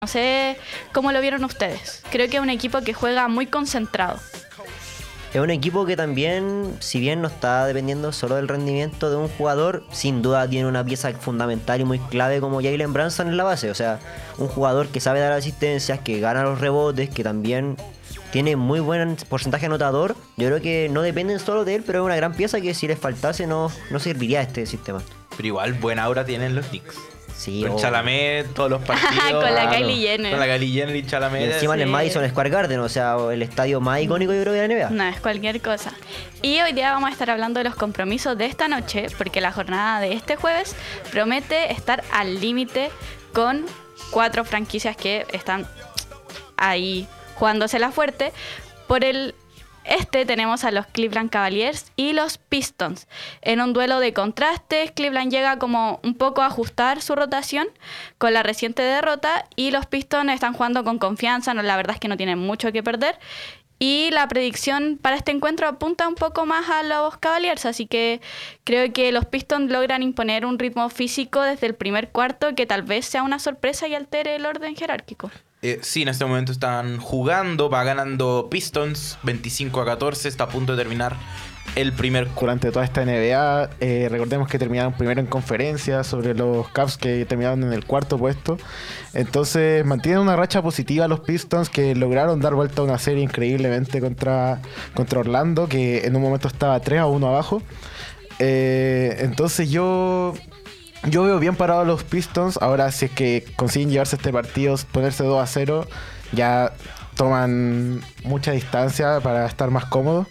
No sé cómo lo vieron ustedes. Creo que es un equipo que juega muy concentrado. Es un equipo que también, si bien no está dependiendo solo del rendimiento de un jugador, sin duda tiene una pieza fundamental y muy clave como Jalen Brunson en la base. O sea, un jugador que sabe dar asistencias, que gana los rebotes, que también tiene muy buen porcentaje anotador. Yo creo que no dependen solo de él, pero es una gran pieza que si les faltase no serviría a este sistema. Pero igual buena aura tienen los Knicks. Sí, con Chalamet, todos los partidos. Con la Kylie Jenner. Con la Kylie Jenner y Chalamet. Y encima en el Madison Square Garden, o sea, el estadio más icónico yo creo de la NBA. No es cualquier cosa. Y hoy día vamos a estar hablando de los compromisos de esta noche, porque la jornada de este jueves promete estar al límite con 4 franquicias que están ahí jugándosela fuerte. Por el tenemos a los Cleveland Cavaliers y los Pistons. En un duelo de contrastes, Cleveland llega como un poco a ajustar su rotación con la reciente derrota y los Pistons están jugando con confianza, la verdad es que no tienen mucho que perder. Y la predicción para este encuentro apunta un poco más a los Cavaliers, así que creo que los Pistons logran imponer un ritmo físico desde el primer cuarto que tal vez sea una sorpresa y altere el orden jerárquico. Sí, en este momento están jugando, va ganando Pistons 25-14, está a punto de terminar el primer cuarto. Durante toda esta NBA, recordemos que terminaron primero en conferencia sobre los Cavs que terminaron en el cuarto puesto. Entonces mantienen una racha positiva los Pistons que lograron dar vuelta a una serie increíblemente contra Orlando, que en un momento estaba 3-1 abajo. Entonces yo veo bien parados los Pistons. Ahora, si es que consiguen llevarse este partido, ponerse 2-0, ya toman mucha distancia para estar más cómodos.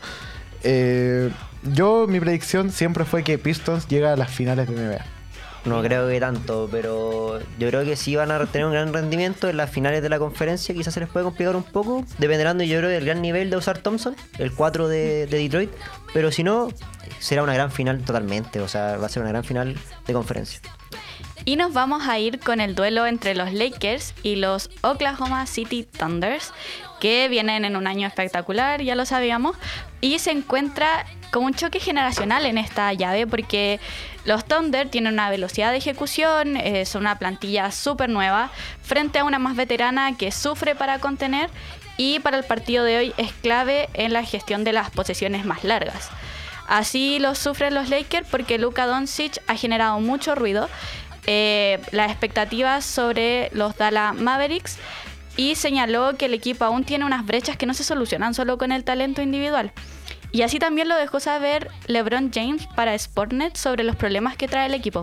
Mi predicción siempre fue que Pistons llega a las finales de NBA. No creo que tanto, pero yo creo que sí van a tener un gran rendimiento en las finales de la conferencia. Quizás se les puede complicar un poco, dependerán yo creo del gran nivel de Ausar Thompson, el 4 de Detroit. Pero si no, será una gran final totalmente, o sea, va a ser una gran final de conferencia. Y nos vamos a ir con el duelo entre los Lakers y los Oklahoma City Thunders, que vienen en un año espectacular, ya lo sabíamos, y se encuentra como un choque generacional en esta llave, porque los Thunder tienen una velocidad de ejecución, son una plantilla súper nueva, frente a una más veterana que sufre para contener, y para el partido de hoy es clave en la gestión de las posesiones más largas. Así lo sufren los Lakers porque Luka Doncic ha generado mucho ruido, las expectativas sobre los Dallas Mavericks, y señaló que el equipo aún tiene unas brechas que no se solucionan solo con el talento individual. Y así también lo dejó saber LeBron James para Sportnet sobre los problemas que trae el equipo.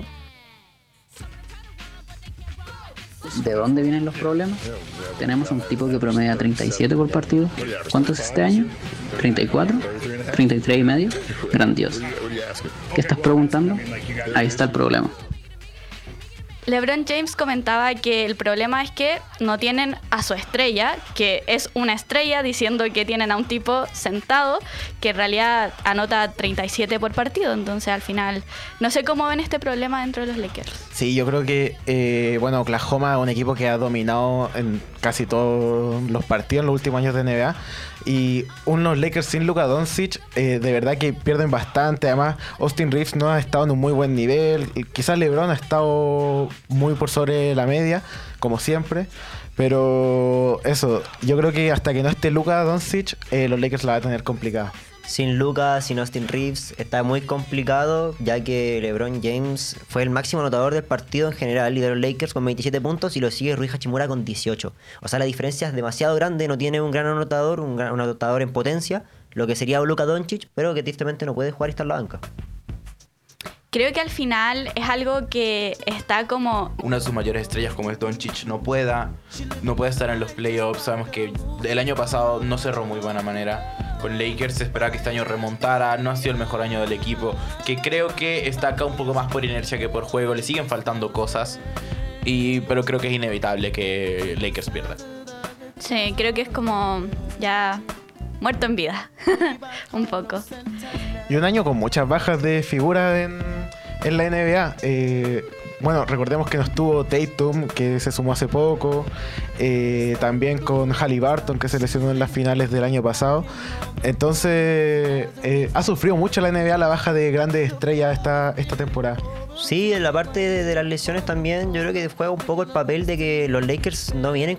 ¿De dónde vienen los problemas? Tenemos un tipo que promedia 37 por partido. ¿Cuántos este año? ¿34? ¿33 y medio? Grandioso. ¿Qué estás preguntando? Ahí está el problema. LeBron James comentaba que el problema es que no tienen a su estrella, que es una estrella, diciendo que tienen a un tipo sentado que en realidad anota 37 por partido. Entonces al final no sé cómo ven este problema dentro de los Lakers. Sí, yo creo que Oklahoma es un equipo que ha dominado en casi todos los partidos en los últimos años de NBA. Y unos Lakers sin Luka Doncic, de verdad que pierden bastante. Además, Austin Reeves no ha estado en un muy buen nivel. Quizás LeBron ha estado muy por sobre la media, como siempre. Pero eso, yo creo que hasta que no esté Luka Doncic, los Lakers la van a tener complicada. Sin Luka, sin Austin Reeves, está muy complicado, ya que LeBron James fue el máximo anotador del partido en general, lideró los Lakers con 27 puntos y lo sigue Rui Hachimura con 18. O sea, la diferencia es demasiado grande, no tiene un gran anotador, un anotador en potencia, lo que sería Luka Doncic, pero que tristemente no puede jugar y está en la banca. Creo que al final es algo que está como... Una de sus mayores estrellas como es Doncic no puede estar en los playoffs. Sabemos que el año pasado no cerró muy buena manera con Lakers. Se esperaba que este año remontara. No ha sido el mejor año del equipo, que creo que está acá un poco más por inercia que por juego. Le siguen faltando cosas, pero creo que es inevitable que Lakers pierda. Sí, creo que es como ya muerto en vida. Un poco. Y un año con muchas bajas de figuras en la NBA. Recordemos que no estuvo Tatum, que se sumó hace poco. También con Haliburton, que se lesionó en las finales del año pasado. Entonces, ha sufrido mucho la NBA la baja de grandes estrellas esta temporada. Sí, en la parte de las lesiones también, yo creo que juega un poco el papel de que los Lakers no vienen